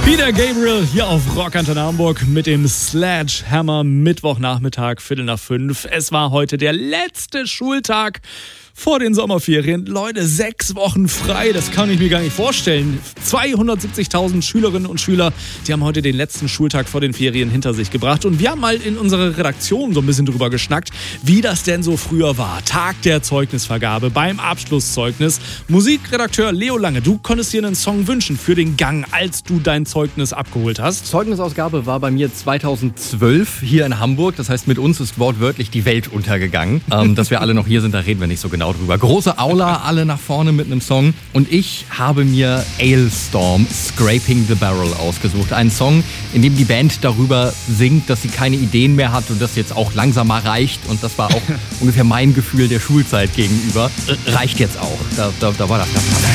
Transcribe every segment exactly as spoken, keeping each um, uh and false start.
Peter Gabriel hier auf Rockantenne Hamburg mit dem Sledgehammer Mittwochnachmittag, Viertel nach fünf. Es war heute der letzte Schultag vor den Sommerferien. Leute, sechs Wochen frei, das kann ich mir gar nicht vorstellen. zweihundertsiebzigtausend Schülerinnen und Schüler, die haben heute den letzten Schultag vor den Ferien hinter sich gebracht. Und wir haben mal in unserer Redaktion so ein bisschen drüber geschnackt, wie das denn so früher war. Tag der Zeugnisvergabe, beim Abschlusszeugnis. Musikredakteur Leo Lange, du konntest dir einen Song wünschen für den Gang, als du dein Zeugnis abgeholt hast. Zeugnisausgabe war bei mir zweitausendzwölf hier in Hamburg. Das heißt, mit uns ist wortwörtlich die Welt untergegangen. Ähm, dass wir alle noch hier sind, da reden wir nicht so genau drüber. Große Aula, alle nach vorne mit einem Song. Und ich habe mir Alestorm, Scraping the Barrel ausgesucht. Einen Song, in dem die Band darüber singt, dass sie keine Ideen mehr hat und das jetzt auch langsam mal reicht. Und das war auch ungefähr mein Gefühl der Schulzeit gegenüber. Äh, reicht jetzt auch. Da, da, da war das ganz klar.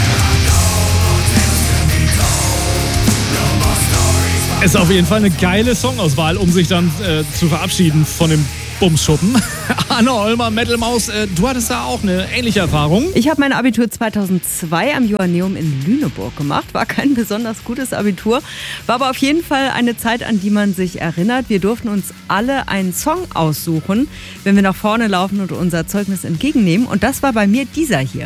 Ist auf jeden Fall eine geile Songauswahl, um sich dann äh, zu verabschieden von dem Bumsschuppen. Anne Olmer, Metal Maus, äh, du hattest da auch eine ähnliche Erfahrung. Ich habe mein Abitur zweitausendzwei am Joanneum in Lüneburg gemacht. War kein besonders gutes Abitur, war aber auf jeden Fall eine Zeit, an die man sich erinnert. Wir durften uns alle einen Song aussuchen, wenn wir nach vorne laufen und unser Zeugnis entgegennehmen. Und das war bei mir dieser hier.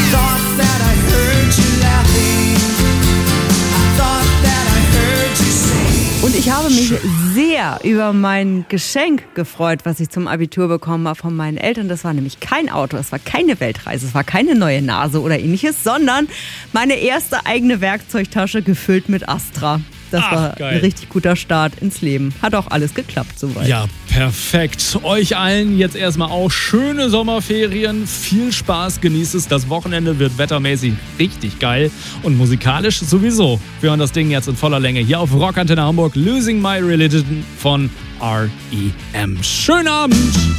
Und ich habe mich sehr über mein Geschenk gefreut, was ich zum Abitur bekommen habe von meinen Eltern. Das war nämlich kein Auto, es war keine Weltreise, es war keine neue Nase oder ähnliches, sondern meine erste eigene Werkzeugtasche gefüllt mit Astra. Das Ach, war geil. ein richtig guter Start ins Leben. Hat auch alles geklappt soweit. Ja, perfekt. Euch allen jetzt erstmal auch schöne Sommerferien. Viel Spaß, genießt es. Das Wochenende wird wettermäßig richtig geil und musikalisch sowieso. Wir hören das Ding jetzt in voller Länge hier auf Rockantenne Hamburg. Losing My Religion von R E M. Schönen Abend!